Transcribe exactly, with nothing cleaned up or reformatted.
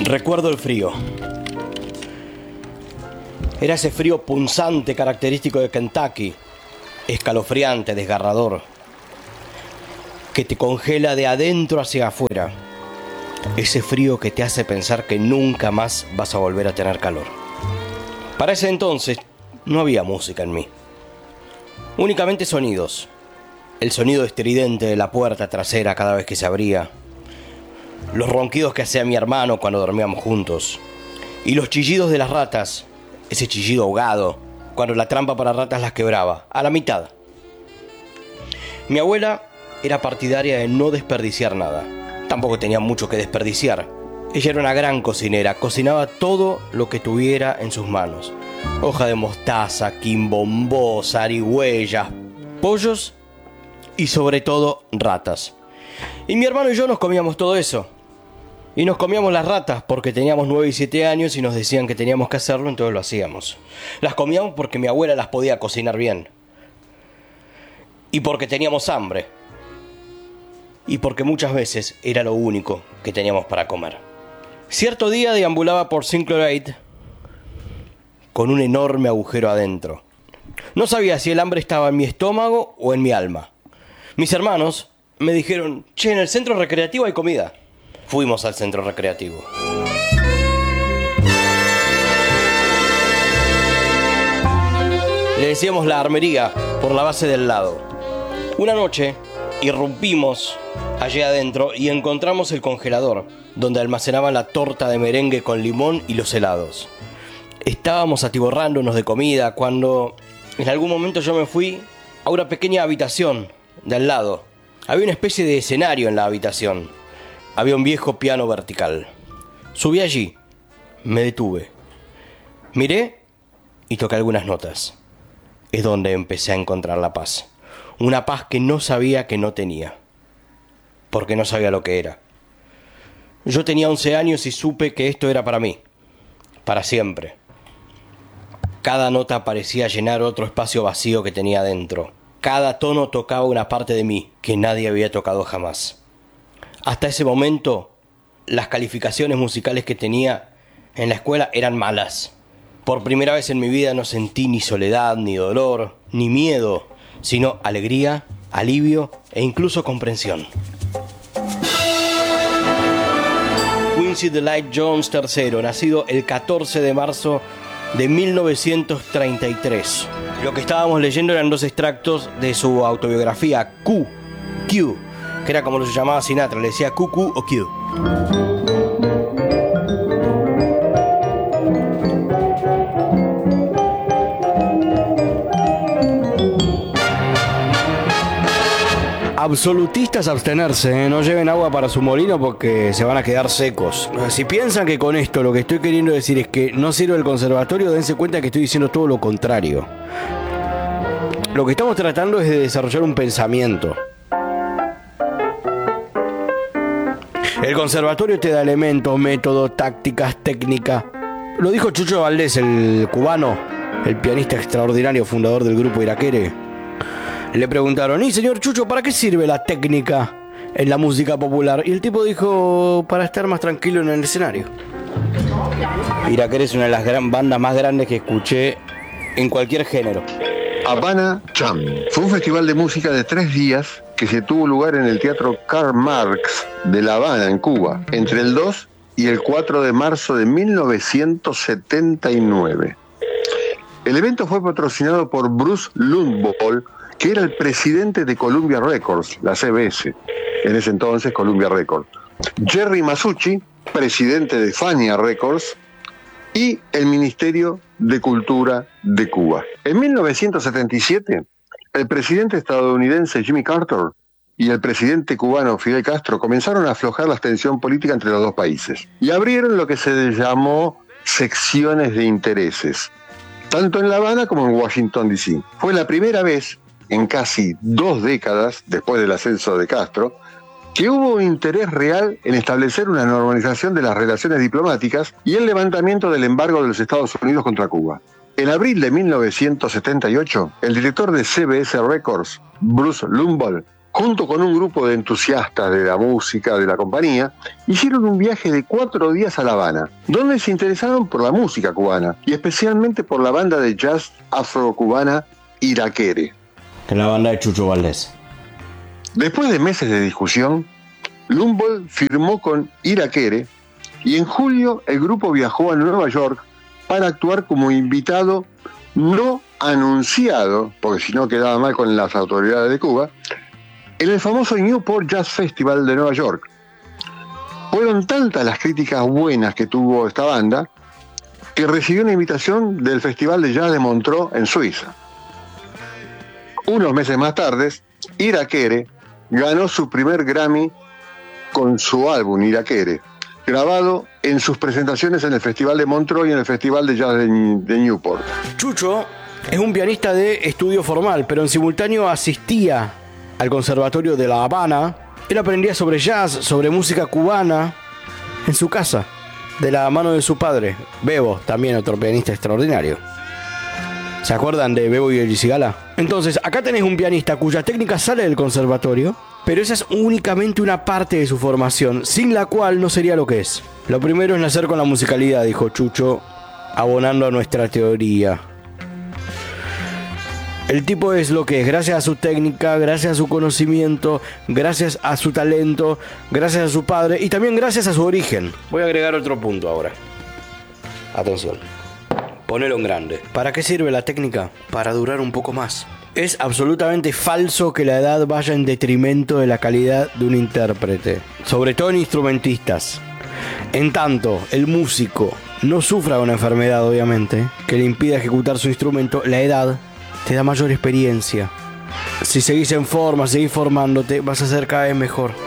Recuerdo el frío. Era ese frío punzante característico de Kentucky, escalofriante, desgarrador, que te congela de adentro hacia afuera. Ese frío que te hace pensar que nunca más vas a volver a tener calor. Para ese entonces no había música en mí, únicamente sonidos. El sonido estridente de la puerta trasera cada vez que se abría, los ronquidos que hacía mi hermano cuando dormíamos juntos, y los chillidos de las ratas, ese chillido ahogado cuando la trampa para ratas las quebraba, a la mitad. Mi abuela era partidaria de no desperdiciar nada. Tampoco tenía mucho que desperdiciar. Ella era una gran cocinera, cocinaba todo lo que tuviera en sus manos. Hoja de mostaza, quimbombó, zarigüeyas, pollos y sobre todo ratas. Y mi hermano y yo nos comíamos todo eso. Y nos comíamos las ratas porque teníamos nueve y siete años y nos decían que teníamos que hacerlo, entonces lo hacíamos. Las comíamos porque mi abuela las podía cocinar bien. Y porque teníamos hambre. Y porque muchas veces era lo único que teníamos para comer. Cierto día deambulaba por Sinclair Eight con un enorme agujero adentro. No sabía si el hambre estaba en mi estómago o en mi alma. Mis hermanos me dijeron: che, en el centro recreativo hay comida. Fuimos al centro recreativo. Le decíamos la armería por la base del lado. Una noche irrumpimos allí adentro y encontramos el congelador, donde almacenaban la torta de merengue con limón y los helados. Estábamos atiborrándonos de comida cuando en algún momento yo me fui a una pequeña habitación de al lado. Había una especie de escenario en la habitación. Había un viejo piano vertical. Subí allí, me detuve, miré y toqué algunas notas. Es donde empecé a encontrar la paz. Una paz que no sabía que no tenía, porque no sabía lo que era. Yo tenía once años y supe que esto era para mí, para siempre. Cada nota parecía llenar otro espacio vacío que tenía dentro. Cada tono tocaba una parte de mí que nadie había tocado jamás. Hasta ese momento, las calificaciones musicales que tenía en la escuela eran malas. Por primera vez en mi vida no sentí ni soledad, ni dolor, ni miedo, sino alegría, alivio e incluso comprensión. Quincy Delight Jones tercero, nacido el catorce de marzo de mil novecientos treinta y tres. Lo que estábamos leyendo eran dos extractos de su autobiografía, Q, Q, que era como lo llamaba Sinatra, le decía Q, Q o Q. Absolutistas abstenerse, ¿eh? No lleven agua para su molino porque se van a quedar secos. Si piensan que con esto lo que estoy queriendo decir es que no sirve el conservatorio, dense cuenta que estoy diciendo todo lo contrario. Lo que estamos tratando es de desarrollar un pensamiento. El conservatorio te da elementos, métodos, tácticas, técnicas. Lo dijo Chucho Valdés, el cubano, el pianista extraordinario, fundador del grupo Iraquere. Le preguntaron: y señor Chucho, ¿para qué sirve la técnica en la música popular? Y el tipo dijo: para estar más tranquilo en el escenario. Iraquere es una de las gran bandas más grandes que escuché en cualquier género. Habana Jam fue un festival de música de tres días que se tuvo lugar en el Teatro Karl Marx de La Habana, en Cuba, entre el dos y el cuatro de marzo de mil novecientos setenta y nueve. El evento fue patrocinado por Bruce Lundvall, que era el presidente de Columbia Records, la C B S, en ese entonces Columbia Records, Jerry Masucci, presidente de Fania Records, y el Ministerio de Cultura de Cuba. En mil novecientos setenta y siete, el presidente estadounidense Jimmy Carter y el presidente cubano Fidel Castro comenzaron a aflojar la tensión política entre los dos países y abrieron lo que se llamó secciones de intereses, tanto en La Habana como en Washington, D C. Fue la primera vez en casi dos décadas después del ascenso de Castro, que hubo un interés real en establecer una normalización de las relaciones diplomáticas y el levantamiento del embargo de los Estados Unidos contra Cuba. En abril de mil novecientos setenta y ocho, el director de C B S Records, Bruce Lundvall, junto con un grupo de entusiastas de la música de la compañía, hicieron un viaje de cuatro días a La Habana, donde se interesaron por la música cubana y especialmente por la banda de jazz afrocubana Iraquere. Que es la banda de Chucho Valdés. Después de meses de discusión, Lumbold firmó con Iraquere y en julio el grupo viajó a Nueva York para actuar como invitado no anunciado, porque si no quedaba mal con las autoridades de Cuba, en el famoso Newport Jazz Festival de Nueva York. Fueron tantas las críticas buenas que tuvo esta banda que recibió una invitación del Festival de Jazz de Montreux en Suiza. Unos meses más tarde, Iraquere ganó su primer Grammy con su álbum Iraquere, grabado en sus presentaciones en el Festival de Montreux y en el Festival de Jazz de, de Newport. Chucho es un pianista de estudio formal, pero en simultáneo asistía al Conservatorio de La Habana. Él aprendía sobre jazz, sobre música cubana, en su casa, de la mano de su padre, Bebo, también otro pianista extraordinario. ¿Se acuerdan de Bebo y el Cigala? Entonces, acá tenés un pianista cuya técnica sale del conservatorio, pero esa es únicamente una parte de su formación, sin la cual no sería lo que es. Lo primero es nacer con la musicalidad, dijo Chucho, abonando a nuestra teoría. El tipo es lo que es, gracias a su técnica, gracias a su conocimiento, gracias a su talento, gracias a su padre y también gracias a su origen. Voy a agregar otro punto ahora. Atención. Ponelo en grande. ¿Para qué sirve la técnica? Para durar un poco más. Es absolutamente falso que la edad vaya en detrimento de la calidad de un intérprete, sobre todo en instrumentistas. En tanto, el músico no sufra una enfermedad, obviamente, que le impida ejecutar su instrumento, la edad te da mayor experiencia. Si seguís en forma, seguís formándote, vas a ser cada vez mejor.